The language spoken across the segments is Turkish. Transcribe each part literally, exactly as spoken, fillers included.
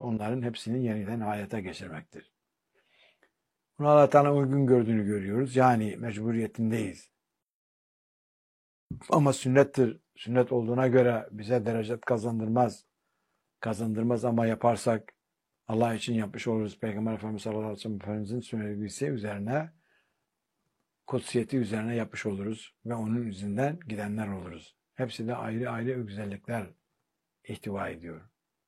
onların hepsini yeniden hayata geçirmektir. Bunu Allah Teala uygun gördüğünü görüyoruz. Yani mecburiyetindeyiz. Ama sünnettir. Sünnet olduğuna göre bize derecet kazandırmaz. Kazandırmaz ama yaparsak Allah için yapmış oluruz. Peygamber Efendimiz sallallahu aleyhi ve sellem Efendimizin sünneti üzerine, kutsiyeti üzerine yapmış oluruz ve onun yüzünden gidenler oluruz. Hepsi de ayrı ayrı güzellikler ihtiva ediyor.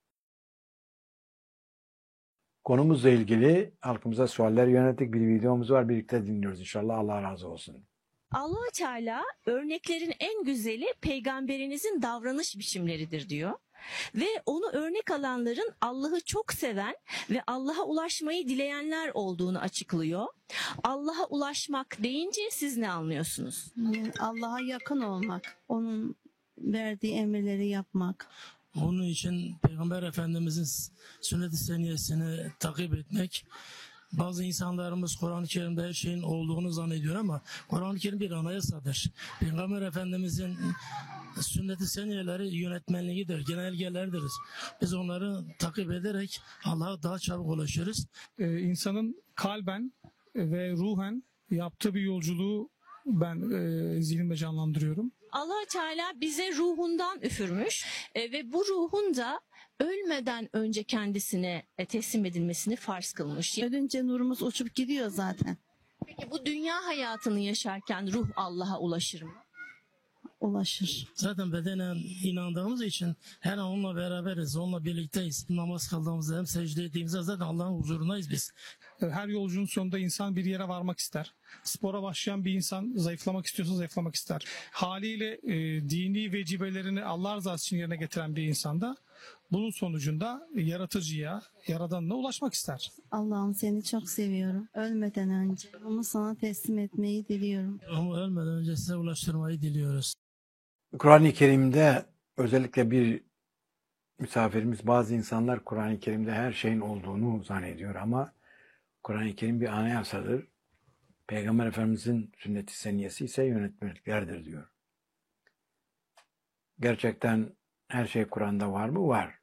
Konumuzla ilgili halkımıza sualler yönettik. Bir videomuz var. Birlikte dinliyoruz inşallah. Allah razı olsun. Allah-u Teala örneklerin en güzeli peygamberinizin davranış biçimleridir diyor. Ve onu örnek alanların Allah'ı çok seven ve Allah'a ulaşmayı dileyenler olduğunu açıklıyor. Allah'a ulaşmak deyince siz ne anlıyorsunuz? Allah'a yakın olmak, onun verdiği emirleri yapmak. Onun için Peygamber Efendimizin sünnet-i seniyesini takip etmek. Bazı insanlarımız Kur'an-ı Kerim'de her şeyin olduğunu zannediyor ama Kur'an-ı Kerim bir anayasadır. Peygamber Efendimizin sünnet-i seniyeleri yönetmenliğidir, genelgelerdir. Biz onları takip ederek Allah'a daha çabuk ulaşırız. Ee, insanın kalben ve ruhen yaptığı bir yolculuğu ben e, zihnimde canlandırıyorum. Allah-u Teala bize ruhundan üfürmüş e, ve bu ruhun da ölmeden önce kendisine e, teslim edilmesini farz kılmış. Ölünce nurumuz uçup gidiyor zaten. Peki bu dünya hayatını yaşarken ruh Allah'a ulaşır mı? Ulaşır. Zaten bedenen inandığımız için her an onunla beraberiz, onunla birlikteyiz. Namaz kıldığımızda hem secde ettiğimizde zaten Allah'ın huzurundayız biz. Her yolculuğun sonunda insan bir yere varmak ister. Spora başlayan bir insan zayıflamak istiyorsa zayıflamak ister. Haliyle e, dini vecibelerini Allah rızası için yerine getiren bir insan da bunun sonucunda yaratıcıya, yaradanına ulaşmak ister. Allah'ım seni çok seviyorum. Ölmeden önce onu sana teslim etmeyi diliyorum. Ama ölmeden önce size ulaştırmayı diliyoruz. Kur'an-ı Kerim'de özellikle bir misafirimiz, bazı insanlar Kur'an-ı Kerim'de her şeyin olduğunu zannediyor ama Kur'an-ı Kerim bir anayasadır. Peygamber Efendimizin sünnet-i seniyesi ise yönetmeliklerdir diyor. Gerçekten her şey Kur'an'da var mı? Var.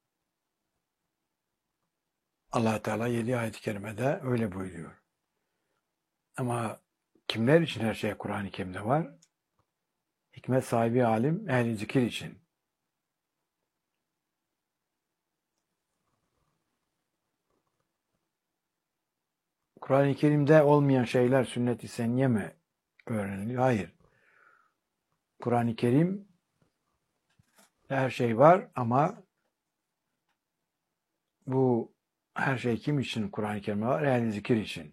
Allah Teala yedi ayet-i kerimede öyle buyuruyor. Ama kimler için her şey Kur'an-ı Kerim'de var? Hikmet sahibi alim, ehl-i zikir için. Kur'an-ı Kerim'de olmayan şeyler sünnet-i seniye mi öğreniliyor? Hayır. Kur'an-ı Kerim her şey var ama bu her şey kim için Kur'an-ı Kerim'de var? Ehl-i zikir için.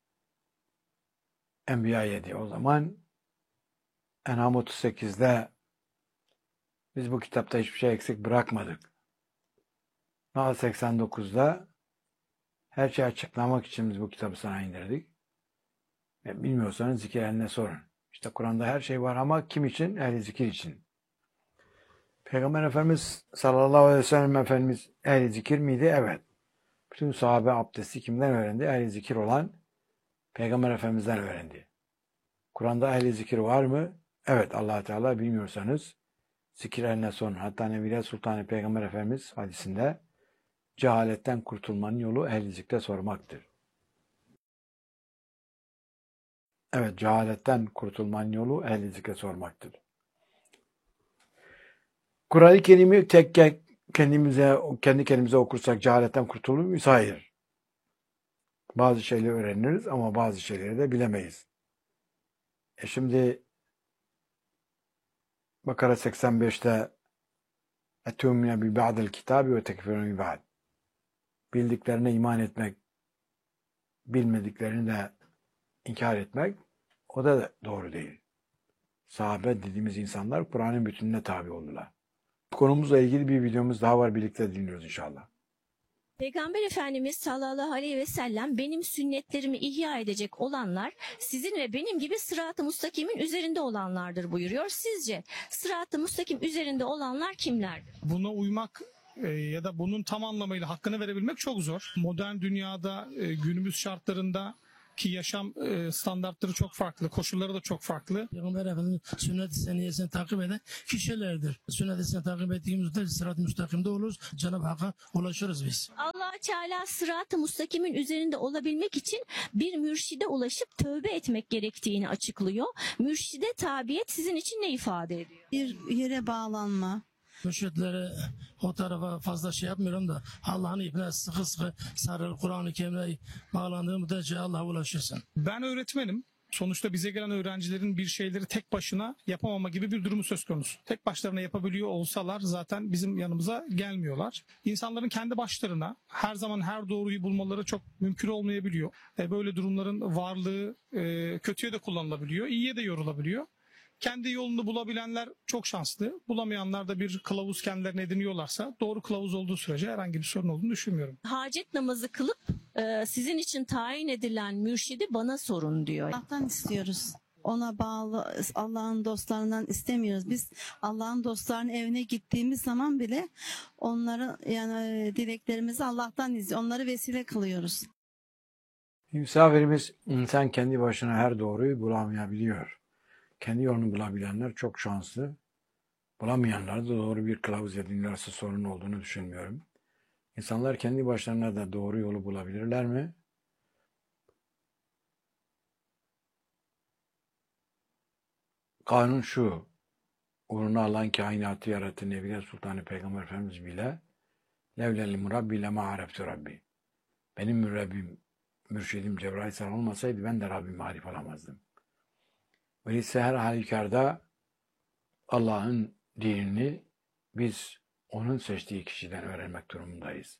Enbiya yedi. O zaman En'am otuz sekizde biz bu kitapta hiçbir şey eksik bırakmadık. Nahl seksen dokuzda her şeyi açıklamak için biz bu kitabı sana indirdik. E, bilmiyorsanız zikir ehline sorun. İşte Kur'an'da her şey var ama kim için? Ehl-i zikir için. Peygamber Efendimiz sallallahu aleyhi ve sellem Efendimiz ehl-i zikir miydi? Evet. Bütün sahabe abdesti kimden öğrendi? Ehl-i zikir olan Peygamber Efendimiz'den öğrendi. Kur'an'da ehl-i zikir var mı? Evet, Allah Teala bilmiyorsanız zikir ehline sorun. Hatta Nebiler Sultanı Peygamber Efendimiz hadisinde cehaletten kurtulmanın yolu ehl-i zikre sormaktır. Evet, cehaletten kurtulmanın yolu ehl-i zikre sormaktır. Kur'an-ı Kerim'i tek kendimize, kendi kendimize okursak cehaletten kurtulur muyuz? Hayır. Bazı şeyleri öğreniriz ama bazı şeyleri de bilemeyiz. E şimdi Bakara seksen beşte etûmine bi ba'del kitâbi ve tekfirûne bi ba'd. Bildiklerine iman etmek, bilmediklerini de inkar etmek, o da doğru değil. Sahabe dediğimiz insanlar Kur'an'ın bütününe tabi oldular. Konumuzla ilgili bir videomuz daha var, birlikte dinliyoruz inşallah. Peygamber Efendimiz sallallahu aleyhi ve sellem benim sünnetlerimi ihya edecek olanlar sizin ve benim gibi sırat-ı mustakimin üzerinde olanlardır buyuruyor. Sizce sırat-ı mustakim üzerinde olanlar kimlerdir? Buna uymak e, ya da bunun tam anlamıyla hakkını verebilmek çok zor. Modern dünyada e, günümüz şartlarında ki yaşam e, standartları çok farklı, koşulları da çok farklı. Peygamber Efendimiz sünnet-i seniyesini takip eden kişilerdir. Sünnet-i seniyesini takip ettiğimizde sırat-ı müstakimde oluruz. Cenab-ı Hakk'a ulaşırız biz. Allah Allah Teala sırat-ı mustakimin üzerinde olabilmek için bir mürşide ulaşıp tövbe etmek gerektiğini açıklıyor. Mürşide tabiyet sizin için ne ifade ediyor? Bir yere bağlanma. Mürşitlere o tarafa fazla şey yapmıyorum da Allah'ın ipine sıkı sıkı sarıl, Kur'an-ı Kerim'e bağlandığı müddetçe Allah'a ulaşırsın. Ben öğretmenim. Sonuçta bize gelen öğrencilerin bir şeyleri tek başına yapamama gibi bir durumu söz konusu. Tek başlarına yapabiliyor olsalar zaten bizim yanımıza gelmiyorlar. İnsanların kendi başlarına her zaman her doğruyu bulmaları çok mümkün olmayabiliyor. E, böyle durumların varlığı e, kötüye de kullanılabiliyor, iyiye de yorulabiliyor. Kendi yolunu bulabilenler çok şanslı. Bulamayanlar da bir kılavuz kendilerine ediniyorlarsa doğru kılavuz olduğu sürece herhangi bir sorun olduğunu düşünmüyorum. Hacet namazı kılıp e, sizin için tayin edilen mürşidi bana sorun diyor. Allah'tan istiyoruz. Ona bağlı Allah'ın dostlarından istemiyoruz. Biz Allah'ın dostlarının evine gittiğimiz zaman bile onların yani dileklerimizi Allah'tan izliyoruz. Onları vesile kılıyoruz. Misafirimiz insan kendi başına her doğruyu bulamayabiliyor. Kendi yolunu bulabilenler çok şanslı. Bulamayanlar da doğru bir kılavuz edinirlerse sorun olduğunu düşünmüyorum. İnsanlar kendi başlarına da doğru yolu bulabilirler mi? Kanun şu. Uğruna Allah'ın kainatı yarattı Nebiler Sultanı Peygamber Efendimiz bile levlel murabbi lema areftu rabbi. Benim mürebbim, mürşidim Cebrail Aleyhisselam olmasaydı ben de Rabbimi arif olamazdım. Öyleyse her halükarda Allah'ın dinini biz onun seçtiği kişiden öğrenmek durumundayız.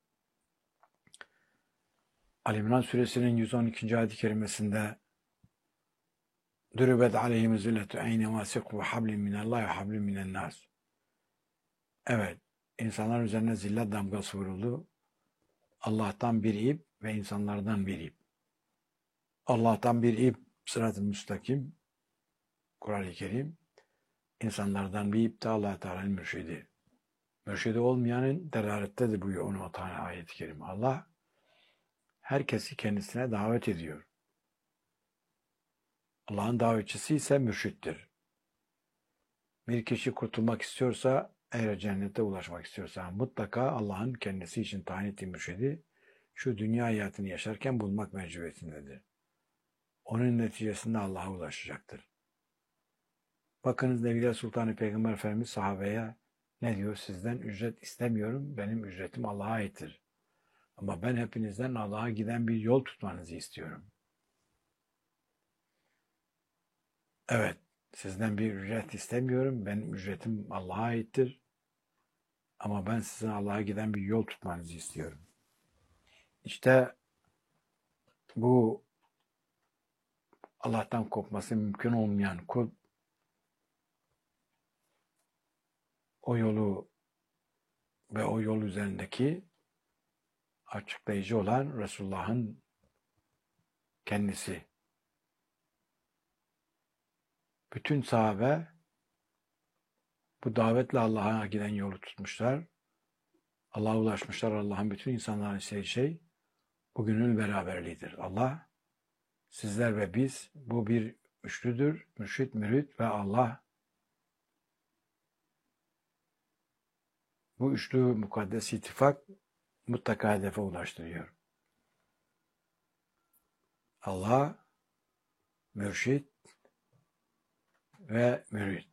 Ali İmran suresinin yüz on ikinci ayet-i kerimesinde Dürübet aleyhim zilletu eynema sekû hablin minallahi ve hablin minennas. Evet, insanlar üzerine zillet damgası vuruldu. Allah'tan bir ip ve insanlardan bir ip. Allah'tan bir ip sırat-ı müstakim, Kur'an-ı Kerim. İnsanlardan bir ip de Allah-u Teala'nın mürşidi. Mürşidi olmayanın delalettedir buyuruyor on tane ayet-i kerime. Allah herkesi kendisine davet ediyor. Allah'ın davetçisi ise mürşittir. Bir kişi kurtulmak istiyorsa, eğer cennete ulaşmak istiyorsa mutlaka Allah'ın kendisi için tayin ettiği mürşidi şu dünya hayatını yaşarken bulmak mecburiyetindedir. Onun neticesinde Allah'a ulaşacaktır. Bakınız Nebiler Sultanı Peygamber Efendimiz sahabeye ne diyor? Sizden ücret istemiyorum, benim ücretim Allah'a aittir. Ama ben hepinizden Allah'a giden bir yol tutmanızı istiyorum. Evet, sizden bir ücret istemiyorum, benim ücretim Allah'a aittir. Ama ben sizin Allah'a giden bir yol tutmanızı istiyorum. İşte bu Allah'tan kopması mümkün olmayan kul, o yolu ve o yol üzerindeki açıklayıcı olan Resulullah'ın kendisi. Bütün sahabe bu davetle Allah'a giden yolu tutmuşlar. Allah'a ulaşmışlar. Allah'ın bütün insanların istediği şey bu gönül beraberliğidir. Allah, sizler ve biz bu bir üçlüdür. Mürşit, mürit ve Allah. Bu üçlü mukaddes ittifak mutlaka hedefe ulaştırıyor. Allah, mürşit ve mürit.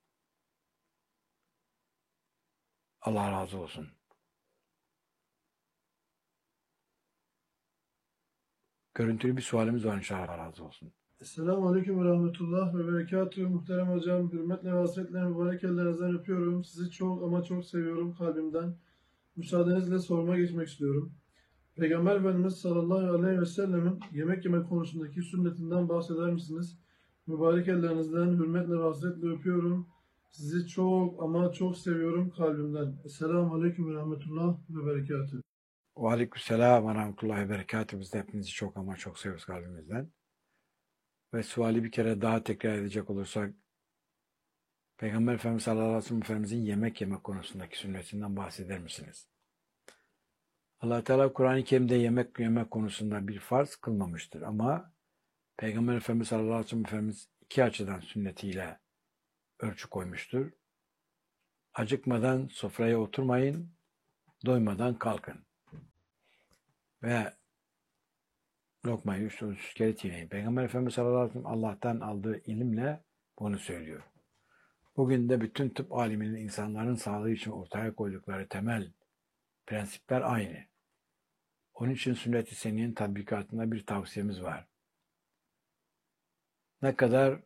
Allah razı olsun. Görüntülü bir sualimiz var inşallah. Allah razı olsun. Esselamu Aleyküm ve Rahmetullah ve Berekatuhu. Muhterem hocam, hürmetle ve hasretle mübarek ellerinizden öpüyorum. Sizi çok ama çok seviyorum kalbimden. Müsaadenizle soruma geçmek istiyorum. Peygamber Efendimiz sallallahu aleyhi ve sellemin yemek yemek konusundaki sünnetinden bahseder misiniz? Mübarek ellerinizden hürmetle ve hasretle öpüyorum. Sizi çok ama çok seviyorum kalbimden. Esselamu Aleyküm ve Rahmetullah ve Berekatuhu. Ve aleykümselam ve rahmetullahi ve berekatuhu. Biz de hepinizi çok ama çok seviyoruz kalbimizden. Ve suali bir kere daha tekrar edecek olursak, Peygamber Efendimiz sallallahu aleyhi ve sellem Efendimizin yemek yemek konusundaki sünnetinden bahseder misiniz? Allah Teala Kur'an-ı Kerim'de yemek yemek konusunda bir farz kılmamıştır. Ama Peygamber Efendimiz sallallahu aleyhi ve sellem Efendimiz iki açıdan sünnetiyle ölçü koymuştur. Acıkmadan sofraya oturmayın, doymadan kalkın. ve lokmayı üç üç kere çiğneyin. Peygamber Efendimiz sallallahu aleyhi ve sellem Allah'tan aldığı ilimle bunu söylüyor. Bugün de bütün tıp aliminin insanların sağlığı için ortaya koydukları temel prensipler aynı. Onun için sünnet-i seniyenin tatbikatında bir tavsiyemiz var. Ne kadar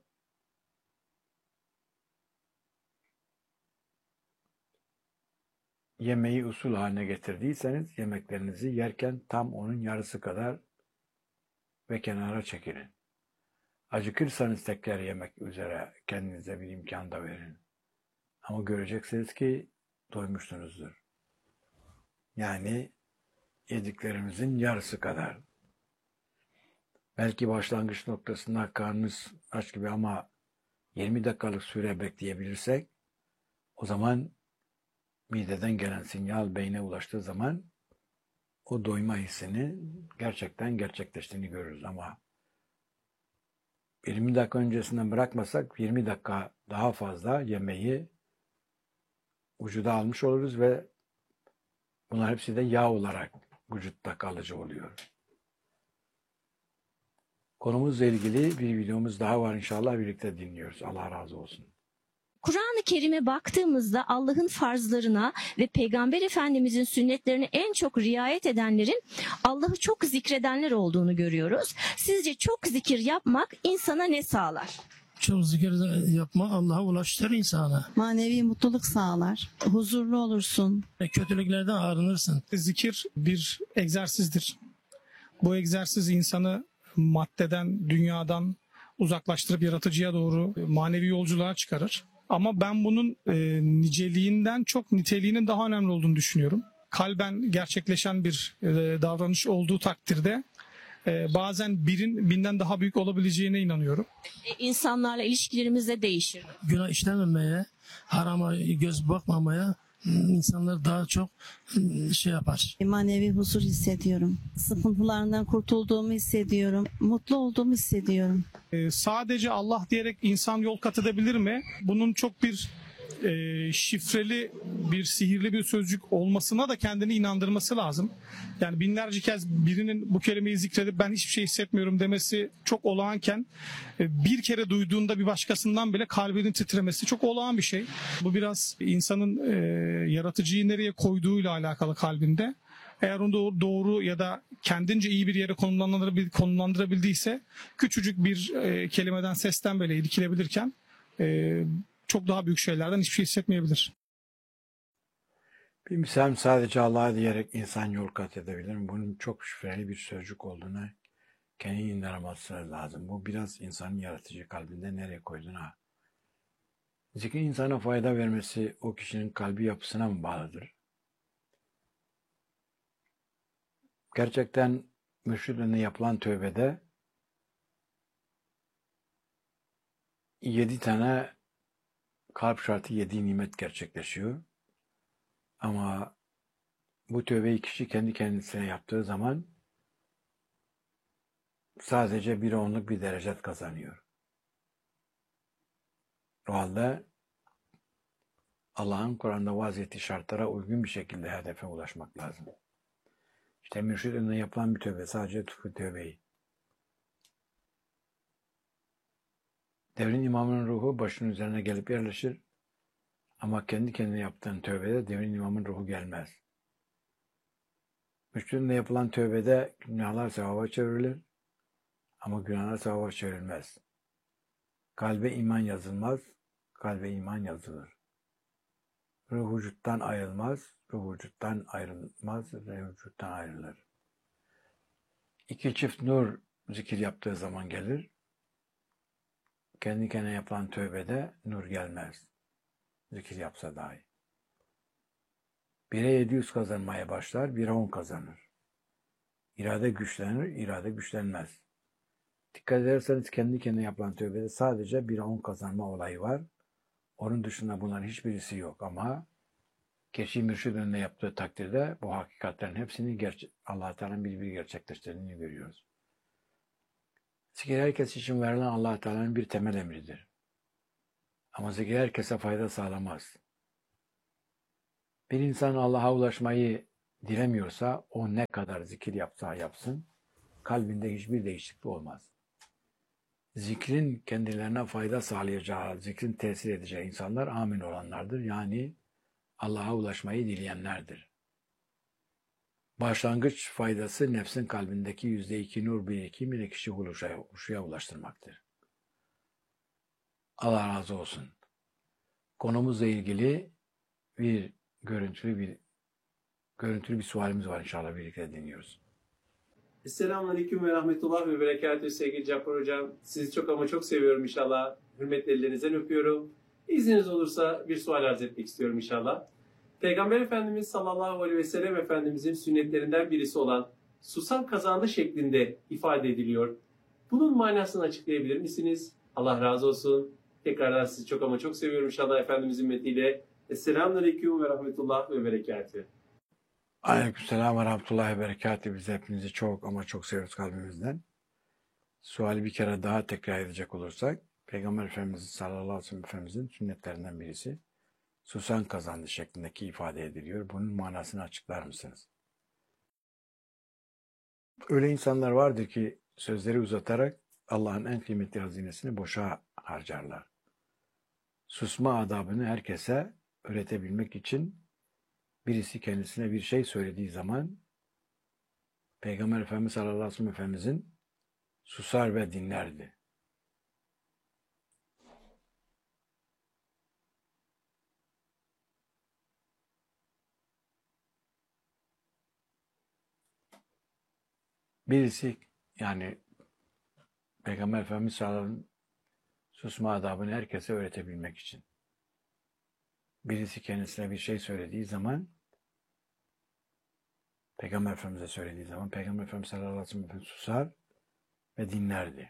yemeği usul haline getirdiyseniz yemeklerinizi yerken tam onun yarısı kadar ve kenara çekilin. Acıkırsanız tekrar yemek üzere kendinize bir imkan da verin. Ama göreceksiniz ki doymuşsunuzdur. Yani yediklerimizin yarısı kadar. Belki başlangıç noktasında karnınız aç gibi ama yirmi dakikalık süre bekleyebilirsek o zaman mideden gelen sinyal beyne ulaştığı zaman o doyma hissini gerçekten gerçekleştiğini görürüz. Ama yirmi dakika öncesinden bırakmasak yirmi dakika daha fazla yemeği vücuda almış oluruz ve bunlar hepsi de yağ olarak vücutta kalıcı oluyor. Konumuzla ilgili bir videomuz daha var, inşallah birlikte dinliyoruz. Allah razı olsun. Kur'an-ı Kerim'e baktığımızda Allah'ın farzlarına ve Peygamber Efendimizin sünnetlerine en çok riayet edenlerin Allah'ı çok zikredenler olduğunu görüyoruz. Sizce çok zikir yapmak insana ne sağlar? Çok zikir yapma Allah'a ulaştırır insana. Manevi mutluluk sağlar. Huzurlu olursun. Ve kötülüklerden arınırsın. Zikir bir egzersizdir. Bu egzersiz insanı maddeden, dünyadan uzaklaştırıp yaratıcıya doğru manevi yolculuğa çıkarır. Ama ben bunun e, niceliğinden çok niteliğinin daha önemli olduğunu düşünüyorum. Kalben gerçekleşen bir e, davranış olduğu takdirde e, bazen birin binden daha büyük olabileceğine inanıyorum. E, insanlarla ilişkilerimiz de değişir. Günah işlememeye, harama göz bakmamaya insanlar daha çok şey yapar. Manevi huzur hissediyorum. Sıkıntılarından kurtulduğumu hissediyorum. Mutlu olduğumu hissediyorum. E, sadece Allah diyerek insan yol kat edebilir mi? Bunun çok bir e, şifreli, bir sihirli bir sözcük olmasına da kendini inandırması lazım. Yani binlerce kez birinin bu kelimeyi zikredip ben hiçbir şey hissetmiyorum demesi çok olağanken e, bir kere duyduğunda bir başkasından bile kalbinin titremesi çok olağan bir şey. Bu biraz insanın e, yaratıcıyı nereye koyduğuyla alakalı kalbinde. Eğer onu doğru ya da kendince iyi bir yere konumlandırabil- konumlandırabildiyse küçücük bir e, kelimeden, sesten bile irkilebilirken e, çok daha büyük şeylerden hiçbir şey hissetmeyebilir. Bir misal sadece Allah'a diyerek insan yol kat edebilir mi? Bunun çok şifreli bir sözcük olduğunu kendini inanması lazım. Bu biraz insanın yaratıcı kalbinde nereye koyduğuna. Zikrin insana fayda vermesi o kişinin kalbi yapısına mı bağlıdır? Gerçekten mürşid önüne yapılan tövbede yedi tane kalp şartı, yedi nimet gerçekleşiyor. Ama bu tövbeyi kişi kendi kendisine yaptığı zaman sadece bir onluk bir derecet kazanıyor. O halde Allah'ın Kur'an'da vaz ettiği şartlara uygun bir şekilde hedefe ulaşmak lazım. İşte mürşid önüne yapılan bir tövbe sadece tufu tövbeyi. Devrin imamının ruhu başının üzerine gelip yerleşir. Ama kendi kendine yaptığın tövbede devrin imamın ruhu gelmez. Mürşidinle yapılan tövbede günahlar sevaba çevrilir. Ama günahlar sevaba çevrilmez. Kalbe iman yazılmaz. Kalbe iman yazılır. Ruh vücuttan ayrılmaz. Ruh vücuttan ayrılmaz. Ruh vücuttan ayrılır. İki çift nur zikir yaptığı zaman gelir. Kendi kendine yapılan tövbede nur gelmez. Zikir yapsa dahi. Bire yedi yüz kazanmaya başlar, bire on kazanır. İrade güçlenir, irade güçlenmez. Dikkat ederseniz kendi kendine yapılan tövbede sadece bire on kazanma olayı var. Onun dışında bunların hiçbirisi yok ama kişi mürşid önünde yaptığı takdirde bu hakikatlerin hepsini gerçek, Allah-u Teala'nın bir bir gerçekleştirdiğini görüyoruz. Zikir herkes için verilen Allah-u Teala'nın bir temel emridir. Ama zikir herkese fayda sağlamaz. Bir insan Allah'a ulaşmayı dilemiyorsa o ne kadar zikir yapsa yapsın kalbinde hiçbir değişiklik olmaz. Zikrin kendilerine fayda sağlayacağı, zikrin tesir edeceği insanlar amin olanlardır. Yani Allah'a ulaşmayı dileyenlerdir. Başlangıç faydası nefsin kalbindeki yüzde iki nur birikimini kişi huşuya, huşuya ulaştırmaktır. Allah razı olsun. Konumuzla ilgili bir görüntülü bir görüntülü bir sualimiz var, inşallah birlikte dinliyoruz. Selamünaleyküm ve rahmetullah ve berekatühü sevgili Cafer Hocam. Sizi çok ama çok seviyorum inşallah. Hürmetli ellerinizden öpüyorum. İzniniz olursa bir sual arz etmek istiyorum inşallah. Peygamber Efendimiz sallallahu aleyhi ve sellem Efendimizin sünnetlerinden birisi olan susam kazandı şeklinde ifade ediliyor. Bunun manasını açıklayabilir misiniz? Allah razı olsun. Tekrardan sizi çok ama çok seviyorum inşallah Efendimizin ümmetiyle. Selamünaleyküm ve rahmetullah ve berekatühü. Aleykümselam ve rahmetullahi ve berekatü. Biz hepinizi çok ama çok seviyoruz kalbimizden. Suali bir kere daha tekrar edecek olursak, Peygamber Efendimiz sallallahu aleyhi ve sellem Efendimizin sünnetlerinden birisi susan kazandı şeklindeki ifade ediliyor. Bunun manasını açıklar mısınız? Öyle insanlar vardır ki sözleri uzatarak Allah'ın en kıymetli hazinesini boşa harcarlar. Susma adabını herkese öğretebilmek için birisi kendisine bir şey söylediği zaman Peygamber Efendimiz sallallahu aleyhi ve sellem Efendimizin susar ve dinlerdi. Birisi yani Peygamber Efendimiz sallallahu aleyhi ve sellem susma adabını herkese öğretebilmek için. Birisi kendisine bir şey söylediği zaman Peygamber Efendimiz'e söylediği zaman Peygamber Efendimiz sallallahu aleyhi ve sellem Efendimiz susar ve dinlerdi.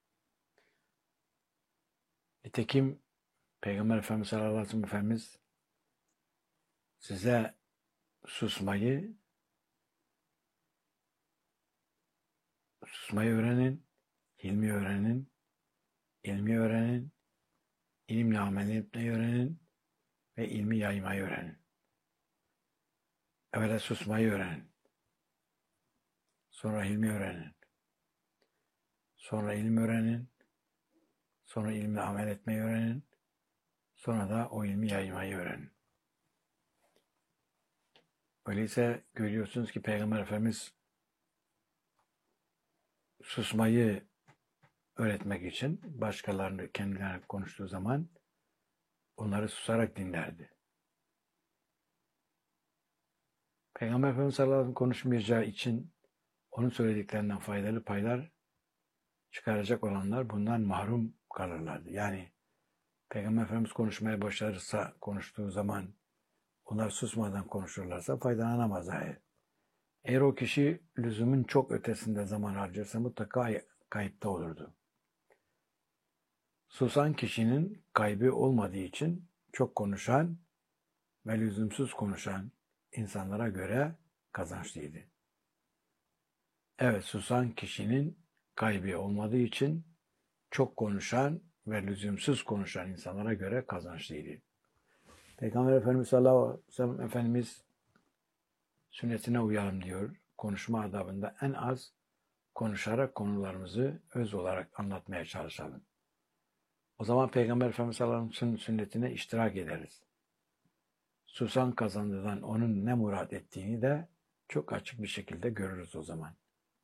Nitekim Peygamber Efendimiz sallallahu aleyhi ve sellem Efendimiz size susmayı susmayı öğrenin, hilmi öğrenin, ilmi öğrenin, ilimle amel etmeyi öğrenin ve ilmi yaymayı öğrenin. Evvela susmayı öğrenin. Sonra ilmi öğrenin. Sonra ilmi öğrenin. Sonra ilmi amel etmeyi öğrenin. Sonra da o ilmi yaymayı öğrenin. Öyleyse görüyorsunuz ki Peygamber Efendimiz susmayı öğretmek için başkalarını kendilerine konuştuğu zaman onları susarak dinlerdi. Peygamber Efendimiz sallallahu aleyhi ve sellem konuşmayacağı için onun söylediklerinden faydalı paylar çıkaracak olanlar bundan mahrum kalırlardı. Yani Peygamber Efendimiz konuşmaya başlarsa, konuştuğu zaman onlar susmadan konuşurlarsa faydalanamazlar. Eğer o kişi lüzumun çok ötesinde zaman harcarsa mutlaka kayıpta olurdu. Susan kişinin kaybı olmadığı için çok konuşan ve lüzumsuz konuşan insanlara göre kazançlıydı. Evet, susan kişinin kaybı olmadığı için çok konuşan ve lüzumsuz konuşan insanlara göre kazançlıydı. Peygamber Efendimiz sallallahu aleyhi ve sellem Efendimiz sünnetine uyalım diyor. Konuşma adabında en az konuşarak konularımızı öz olarak anlatmaya çalışalım. O zaman Peygamber Efendimiz sallallahu aleyhi ve sellem sünnetine iştirak ederiz. Susan kazandığından onun ne murat ettiğini de çok açık bir şekilde görürüz o zaman.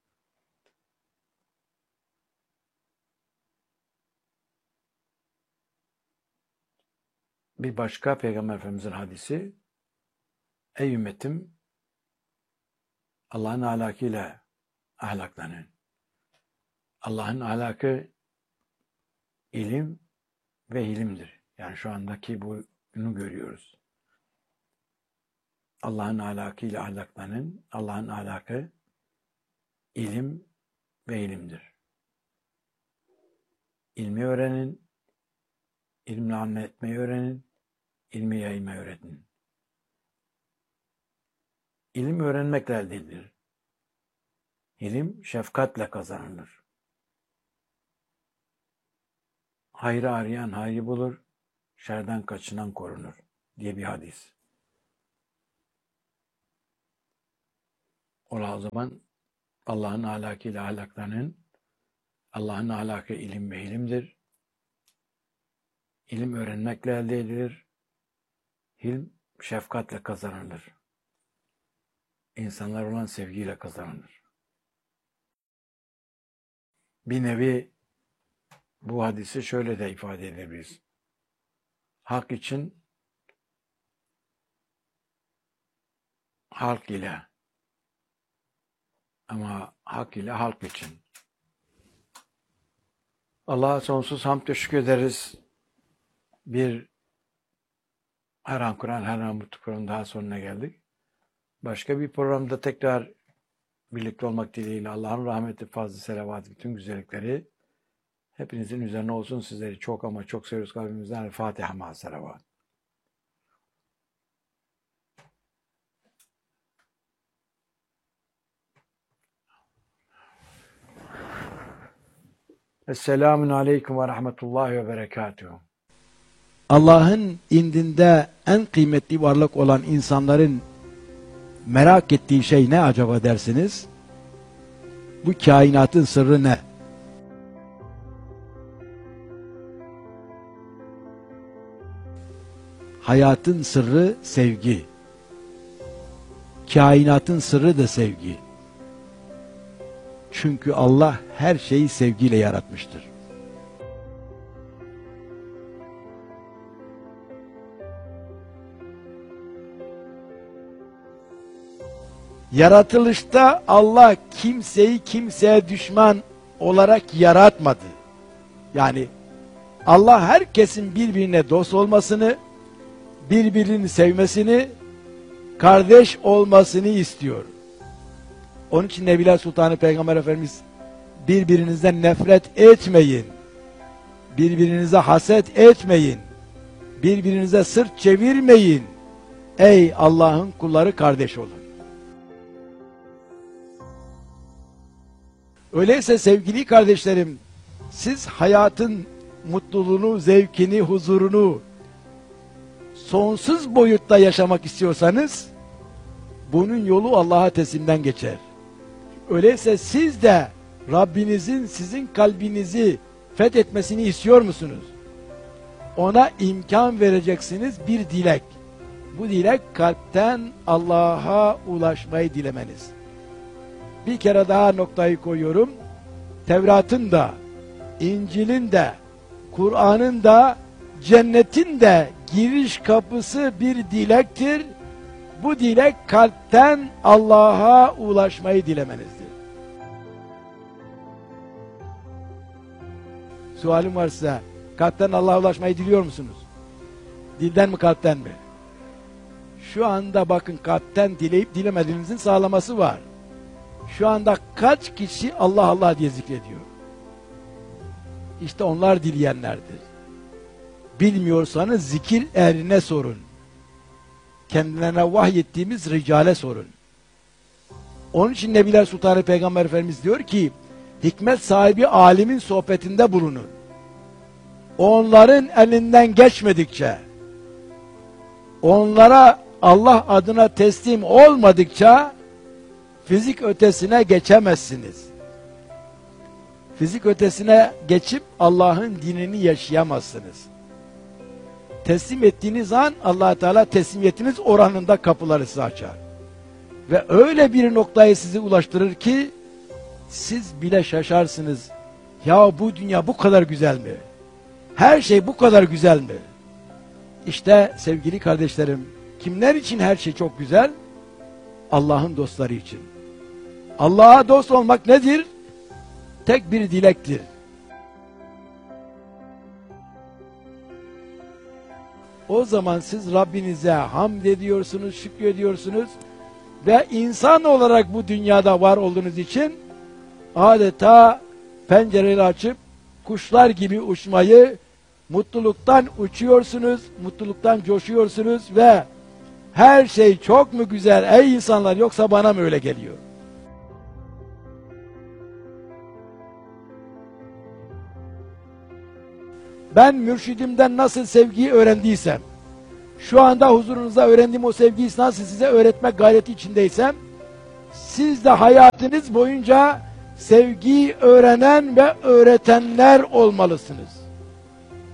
Bir başka Peygamber Efendimiz'in hadisi, ey ümmetim, Allah'ın ahlakıyla ahlaklanın. Allah'ın ahlakı ilim ve hilimdir. Yani şu andaki bunu görüyoruz. Allah'ın ahlakıyla ahlaklanın. Allah'ın ahlakı ilim ve ilimdir. İlmi öğrenin, ilimle amel etmeyi öğrenin, ilmi yaymayı öğretin. İlim öğrenmekle elde edilir. İlim şefkatle kazanılır. Hayrı arayan hayrı bulur, şerden kaçınan korunur diye bir hadis. Ola o zaman Allah'ın ahlakıyla ahlaklanın. Allah'ın ahlakı ilim ve ilimdir. İlim öğrenmekle elde edilir. Hilm şefkatle kazanılır. İnsanlar olan sevgiyle kazanılır. Bir nevi bu hadisi şöyle de ifade edebiliriz. Hak için halk ile, ama hak ile halk için. Allah'a sonsuz hamd ve şükür ederiz. Bir Her An Kur'an, Her An Mutlu Kur'an daha sonuna geldik. Başka bir programda tekrar birlikte olmak dileğiyle Allah'ın rahmeti, fazla selavatı, bütün güzellikleri hepinizin üzerine olsun. Sizleri çok ama çok seviyoruz kalbimizden. Fatiha ma selavat. Esselamun aleyküm ve rahmetullahi ve berekatuhu. Allah'ın indinde en kıymetli varlık olan insanların merak ettiği şey ne acaba dersiniz? Bu kainatın sırrı ne? Hayatın sırrı sevgi. Kainatın sırrı da sevgi. Çünkü Allah her şeyi sevgiyle yaratmıştır. Yaratılışta Allah kimseyi kimseye düşman olarak yaratmadı. Yani Allah herkesin birbirine dost olmasını, birbirini sevmesini, kardeş olmasını istiyor. Onun için Nebiler Sultanı Peygamber Efendimiz birbirinizden nefret etmeyin, birbirinize haset etmeyin, birbirinize sırt çevirmeyin. Ey Allah'ın kulları, kardeş olun. Öyleyse sevgili kardeşlerim, siz hayatın mutluluğunu, zevkini, huzurunu sonsuz boyutta yaşamak istiyorsanız bunun yolu Allah'a teslimden geçer. Öyleyse siz de Rabbinizin sizin kalbinizi fethetmesini istiyor musunuz? Ona imkan vereceksiniz bir dilek. Bu dilek kalpten Allah'a ulaşmayı dilemeniz. Bir kere daha noktayı koyuyorum. Tevrat'ın da, İncil'in de, Kur'an'ın da, cennetin de giriş kapısı bir dilektir. Bu dilek kalpten Allah'a ulaşmayı dilemenizdir. Sualim var size. Kalpten Allah'a ulaşmayı diliyor musunuz? Dilden mi, kalpten mi? Şu anda bakın, kalpten dileyip dilemediğinizin sağlaması var. Şu anda kaç kişi Allah Allah diye zikrediyor? İşte onlar dileyenlerdir. Bilmiyorsanız zikir ehrine sorun. Kendilerine vahyettiğimiz ricale sorun. Onun için Nebiler Sultanı Peygamber Efendimiz diyor ki, hikmet sahibi alimin sohbetinde bulunun. Onların elinden geçmedikçe, onlara Allah adına teslim olmadıkça fizik ötesine geçemezsiniz. Fizik ötesine geçip Allah'ın dinini yaşayamazsınız. Teslim ettiğiniz an Allah Teala teslimiyetiniz oranında kapıları size açar. Ve öyle bir noktaya sizi ulaştırır ki siz bile şaşarsınız. Ya bu dünya bu kadar güzel mi? Her şey bu kadar güzel mi? İşte sevgili kardeşlerim, kimler için her şey çok güzel? Allah'ın dostları için. Allah'a dost olmak nedir? Tek bir dilektir. O zaman siz Rabbinize hamd ediyorsunuz, şükrediyorsunuz ve insan olarak bu dünyada var olduğunuz için adeta pencereleri açıp kuşlar gibi uçmayı, mutluluktan uçuyorsunuz, mutluluktan coşuyorsunuz ve her şey çok mu güzel ey insanlar, yoksa bana mı öyle geliyor? Ben mürşidimden nasıl sevgiyi öğrendiysem, şu anda huzurunuzda öğrendiğim o sevgiyi nasıl size öğretmek gayreti içindeysem, siz de hayatınız boyunca sevgiyi öğrenen ve öğretenler olmalısınız.